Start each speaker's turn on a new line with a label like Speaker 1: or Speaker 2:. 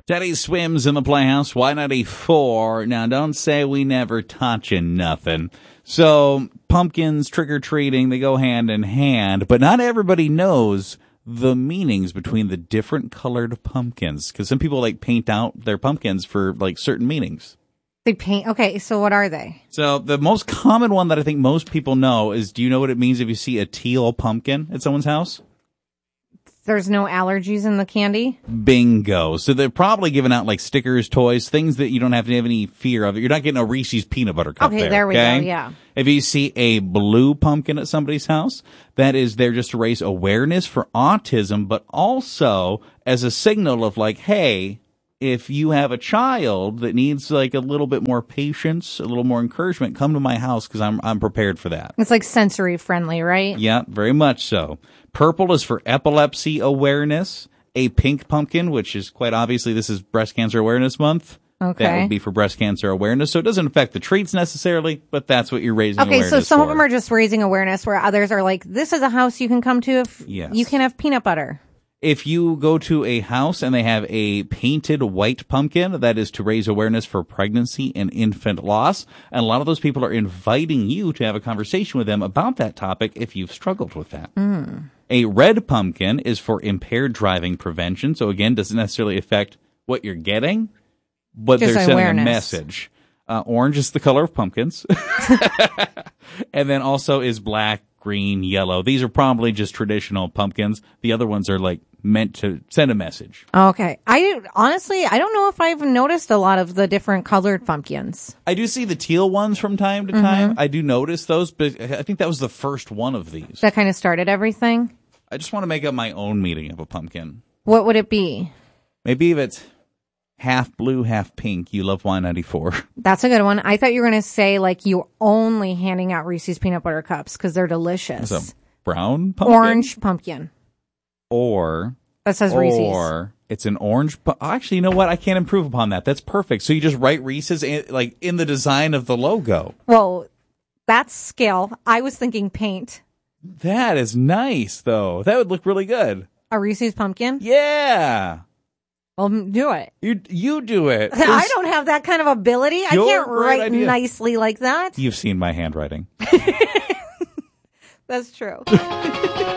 Speaker 1: Teddy Swims in the Playhouse, Y94. Now, don't say we never taught you nothing. So, pumpkins, trick-or-treating, they go hand in hand, but not everybody knows the meanings between the different colored pumpkins, because some people, paint out their pumpkins for, certain meanings.
Speaker 2: They paint, okay, so what are they?
Speaker 1: So, the most common one that I think most people know is, do you know what it means if you see a teal pumpkin at someone's house?
Speaker 2: There's no allergies in the candy?
Speaker 1: Bingo. So they're probably giving out stickers, toys, things that you don't have to have any fear of. You're not getting a Reese's peanut butter cup
Speaker 2: there we go, yeah.
Speaker 1: If you see a blue pumpkin at somebody's house, that is there just to raise awareness for autism, but also as a signal of hey, if you have a child that needs a little bit more patience, a little more encouragement, come to my house because I'm prepared for that.
Speaker 2: It's sensory friendly, right?
Speaker 1: Yeah, very much so. Purple is for epilepsy awareness. A pink pumpkin, which is quite obviously this is Breast Cancer Awareness Month.
Speaker 2: Okay.
Speaker 1: That would be for breast cancer awareness. So it doesn't affect the treats necessarily, but that's what you're raising awareness for.
Speaker 2: Okay, so some of them are just raising awareness where others are this is a house you can come to if you can have peanut butter.
Speaker 1: If you go to a house and they have a painted white pumpkin, that is to raise awareness for pregnancy and infant loss. And a lot of those people are inviting you to have a conversation with them about that topic if you've struggled with that. A red pumpkin is for impaired driving prevention. So again, doesn't necessarily affect what you're getting, but
Speaker 2: just
Speaker 1: they're sending
Speaker 2: awareness.
Speaker 1: a message. Orange is the color of pumpkins. And then also is black, green, yellow. These are probably just traditional pumpkins. The other ones are meant to send a message.
Speaker 2: Okay. I don't know if I've noticed a lot of the different colored pumpkins.
Speaker 1: I do see the teal ones from time to time. I do notice those, but I think that was the first one of these.
Speaker 2: That kind of started everything?
Speaker 1: I just want to make up my own meaning of a pumpkin.
Speaker 2: What would it be?
Speaker 1: Maybe if it's half blue, half pink, you love Y94.
Speaker 2: That's a good one. I thought you were going to say you're only handing out Reese's peanut butter cups because they're delicious.
Speaker 1: It's a brown pumpkin?
Speaker 2: Orange pumpkin.
Speaker 1: Or
Speaker 2: that says Reese's.
Speaker 1: Or it's an orange. Actually, you know what? I can't improve upon that. That's perfect. So you just write Reese's in the design of the logo.
Speaker 2: Well, that's scale. I was thinking paint.
Speaker 1: That is nice, though. That would look really good.
Speaker 2: A Reese's pumpkin?
Speaker 1: Yeah.
Speaker 2: Well, do it.
Speaker 1: You do it.
Speaker 2: I don't have that kind of ability. I can't write nicely like that.
Speaker 1: You've seen my handwriting.
Speaker 2: That's true.